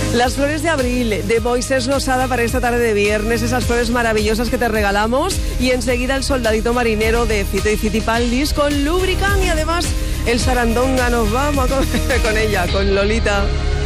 Las flores de abril de Moisés Losada para esta tarde de viernes, esas flores maravillosas que te regalamos, y enseguida el soldadito marinero de Fito y Fitipaldis con Lubricant, y además el sarandonga. Nos vamos con ella, con Lolita.